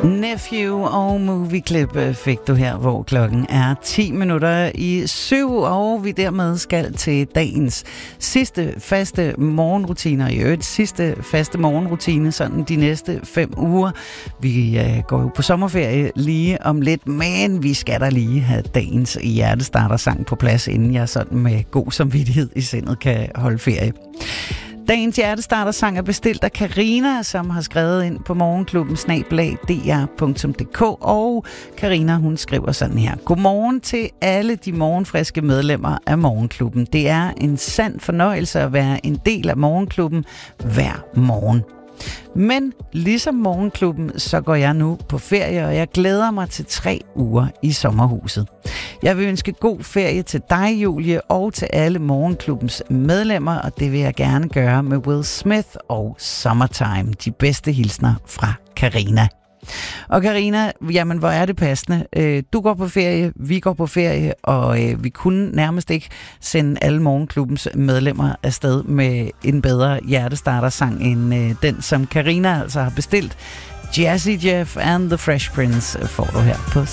Nephew og Movieklip fik du her, hvor klokken er 7:10, og vi dermed skal til dagens sidste faste morgenrutiner. I øvrigt sidste faste morgenrutine, sådan de næste 5 uger. Vi går jo på sommerferie lige om lidt, men vi skal da lige have dagens hjertestartersang på plads, inden jeg sådan med god samvittighed i sindet kan holde ferie. Dagens hjertestartersang er bestilt af Karina, som har skrevet ind på morgenklubben@dr.dk, og Karina, hun skriver sådan her: Godmorgen til alle de morgenfriske medlemmer af Morgenklubben. Det er en sand fornøjelse at være en del af Morgenklubben hver morgen. Men ligesom Morgenklubben, så går jeg nu på ferie, og jeg glæder mig til 3 uger i sommerhuset. Jeg vil ønske god ferie til dig, Julie, og til alle Morgenklubbens medlemmer, og det vil jeg gerne gøre med Will Smith og Summertime. De bedste hilsner fra Karina. Og Karina, jamen hvor er det passende. Du går på ferie, vi går på ferie, og vi kunne nærmest ikke sende alle Morgenklubbens medlemmer afsted med en bedre hjertestartersang end den, som Karina altså har bestilt. Jazzy Jeff and the Fresh Prince får du her på